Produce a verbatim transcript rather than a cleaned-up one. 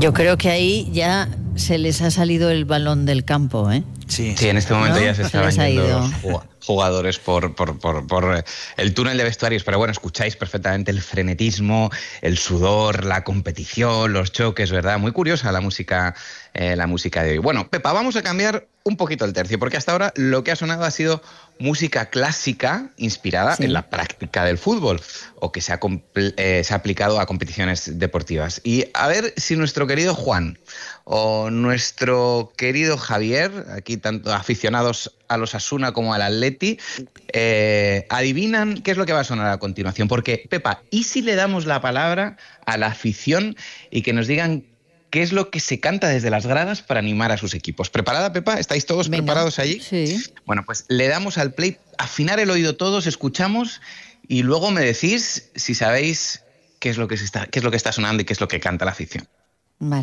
Yo creo que ahí ya se les ha salido el balón del campo, ¿eh? Sí, sí, en este momento ¿no? ya se estaban se yendo los jugadores por, por, por, por el túnel de vestuarios, pero bueno, escucháis perfectamente el frenetismo, el sudor, la competición, los choques, ¿verdad? Muy curiosa la música, eh, la música de hoy. Bueno, Pepa, vamos a cambiar un poquito el tercio, porque hasta ahora lo que ha sonado ha sido música clásica inspirada sí. en la práctica del fútbol o que se ha, eh, se ha aplicado a competiciones deportivas. Y a ver si nuestro querido Juan o nuestro querido Javier, aquí tanto aficionados a los Asuna como al Atleti, eh, adivinan qué es lo que va a sonar a continuación. Porque, Pepa, ¿y si le damos la palabra a la afición y que nos digan qué es lo que se canta desde las gradas para animar a sus equipos? ¿Preparada, Pepa? ¿Estáis todos Venga. preparados allí? Sí. Bueno, pues le damos al play, afinar el oído todos, escuchamos y luego me decís si sabéis qué es lo que, se está, qué es lo que está sonando y qué es lo que canta la afición. Vale.